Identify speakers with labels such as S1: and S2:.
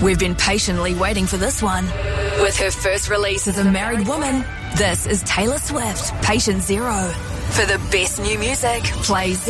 S1: We've been patiently waiting for this one. With her first release as a married woman, this is Taylor Swift, Patient Zero. For the best new music, play